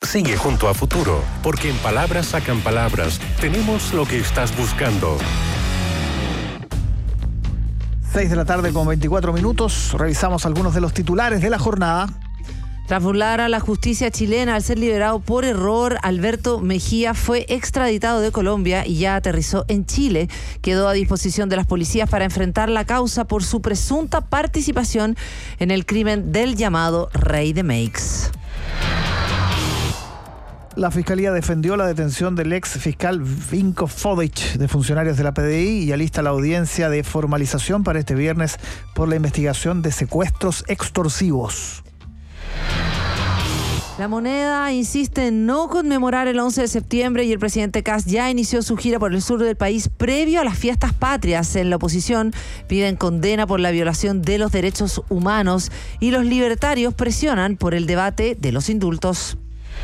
Sigue junto a Futuro, porque en Palabras Sacan Palabras tenemos lo que estás buscando. 6 de la tarde con 24 minutos. Revisamos algunos de los titulares de la jornada. Tras burlar a la justicia chilena al ser liberado por error, Alberto Mejía fue extraditado de Colombia y ya aterrizó en Chile. Quedó a disposición de las policías para enfrentar la causa por su presunta participación en el crimen del llamado Rey de Meix. La Fiscalía defendió la detención del ex fiscal Vinko Fodic de funcionarios de la PDI y alista la audiencia de formalización para este viernes por la investigación de secuestros extorsivos. La Moneda insiste en no conmemorar el 11 de septiembre y el presidente Kast ya inició su gira por el sur del país previo a las fiestas patrias. En la oposición piden condena por la violación de los derechos humanos y los libertarios presionan por el debate de los indultos.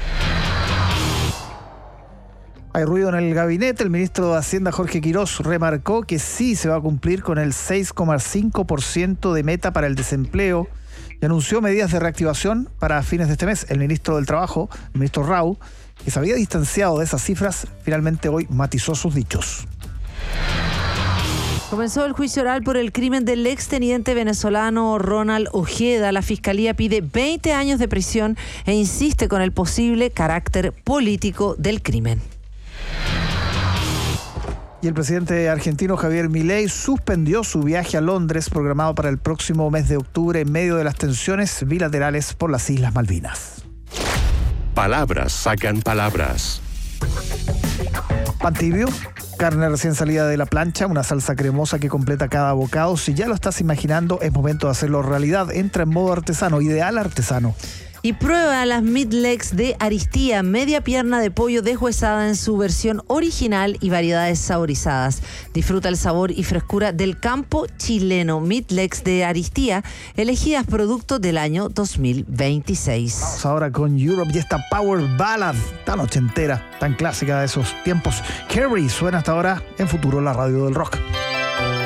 Hay ruido en el gabinete. El ministro de Hacienda, Jorge Quirós, remarcó que sí se va a cumplir con el 6,5% de meta para el desempleo y anunció medidas de reactivación para fines de este mes. El ministro del Trabajo, el ministro Rau, que se había distanciado de esas cifras, finalmente hoy matizó sus dichos. Comenzó el juicio oral por el crimen del exteniente venezolano Ronald Ojeda. La Fiscalía pide 20 años de prisión e insiste con el posible carácter político del crimen. Y el presidente argentino Javier Milei suspendió su viaje a Londres programado para el próximo mes de octubre en medio de las tensiones bilaterales por las Islas Malvinas. Palabras Sacan Palabras. Pan tibio, carne recién salida de la plancha, una salsa cremosa que completa cada bocado. Si ya lo estás imaginando, es momento de hacerlo realidad. Entra en modo artesano, ideal artesano. Y prueba las Meat Legs de Aristía, media pierna de pollo deshuesada en su versión original y variedades saborizadas. Disfruta el sabor y frescura del campo chileno. Meat Legs de Aristía, elegidas producto del año 2026. Vamos ahora con Europe y esta Power Ballad tan ochentera, tan clásica de esos tiempos. Carrie suena hasta ahora en Futuro, la radio del rock.